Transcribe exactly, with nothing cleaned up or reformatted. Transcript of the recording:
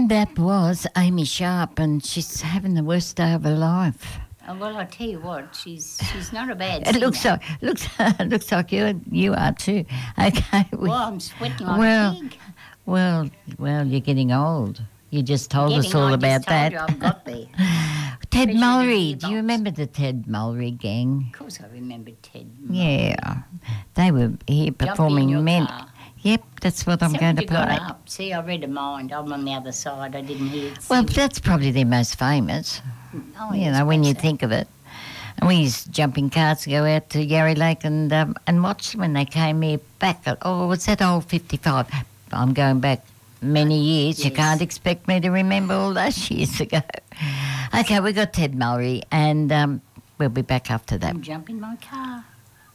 And that was Amy Sharp, and she's having the worst day of her life. Oh, well, I tell you what, she's she's not a bad It singer. looks like looks looks like you you are too. Okay. we- Well, I'm sweating like well, a pig. well, well, you're getting old. You just told us Getting, all I about just told that. you I've got there. Ted Especially Mulry. the Do you gearbox. remember the Ted Mulry gang? Of course I remember Ted. Yeah, they were here Jump in performing your men. car. Yep, that's what I'm So going to you got play. up. See, I read a mind. I'm on the other side. I didn't hear it. Well, sing. that's probably their most famous. oh, you yes, know, when you perhaps so. think of it. And we used to jump in cars to go out to Yarra Lake and um, and watch them when they came here back. At, oh, what's that old fifty-five? I'm going back many years. You Yes. can't expect me to remember all those years ago. Okay, we got Ted Mulry, and um, we'll be back after that. Jump in my car.